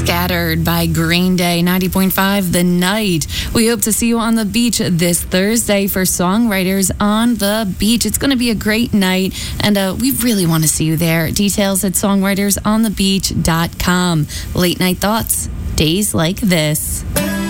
Scattered by Green Day, 90.5 The Night. We hope to see you on the beach this Thursday for Songwriters on the Beach. It's going to be a great night, and we really want to see you there. Details at songwritersonthebeach.com. Late night thoughts, days like this.